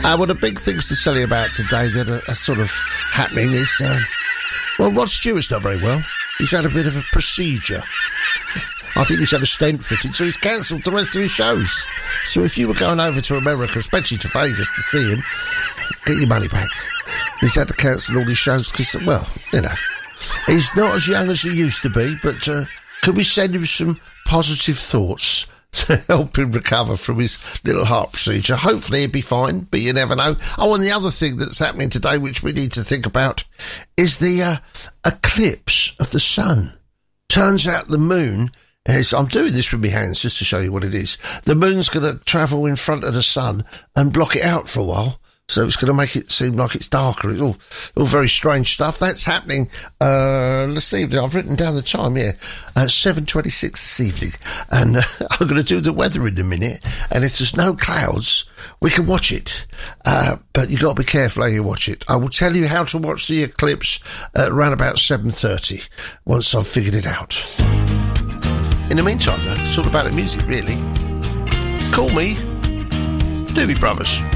Well, the big things to tell you about today that are sort of happening is, Rod Stewart's not very well. He's had a bit of a procedure. I think he's had a stent fitted, so he's cancelled the rest of his shows. So if you were going over to America, especially to Vegas, to see him, get your money back. He's had to cancel all his shows because, well, you know, he's not as young as he used to be, but could we send him some positive thoughts to help him recover from his little heart procedure? Hopefully he'll be fine, but you never know. Oh, and the other thing that's happening today, which we need to think about, is the eclipse of the sun. Turns out the moon is, I'm doing this with my hands just to show you what it is. The moon's going to travel in front of the sun and block it out for a while. So it's going to make it seem like it's darker. It's all very strange stuff. That's happening this evening. I've written down the time here, 7:26 this evening. And I'm going to do the weather in a minute. And if there's no clouds, we can watch it. But you've got to be careful how you watch it. I will tell you how to watch the eclipse at around about 7:30 once I've figured it out. In the meantime, though, it's all about the music, really. Call me Doobie Brothers.